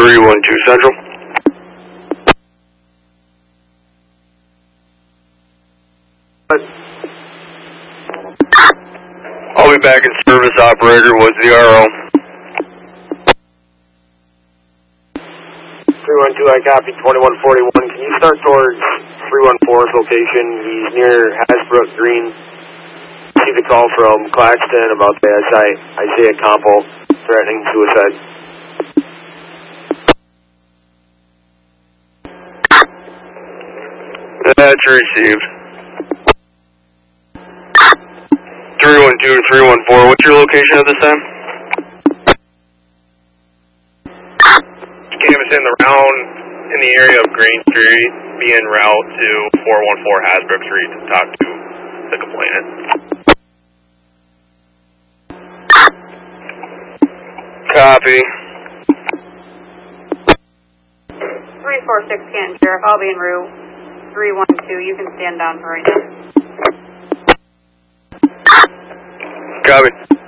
312 Central. I'll be back in service. Operator was the RO. 312, I copy 2141. Can you start towards 314's location? He's near Hasbrook Green. See the call from Claxton about the Isaiah Compo threatening suicide. That's received. 312 to 314, what's your location at this time? Canvassing the round in the area of Green Street, be en route to 414 Hasbrook Street to talk to the complainant. Copy. 346 Canton Sheriff, I'll be en route. 312, you can stand down for right now. Copy.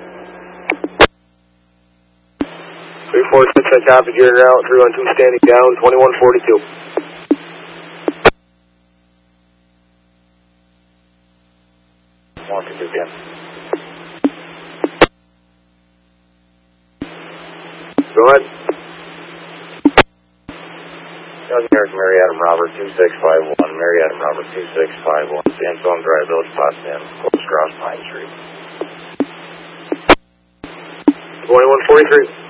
346, I copy, you're en route. 312 standing down, 2142. Want to do again. Go ahead. Young Harris, Mary Adam Robert, 2651. Mary Adam Robert, 2651. Sandstone Drive, Village, Potsdam, Close Cross, Pine Street. 2143.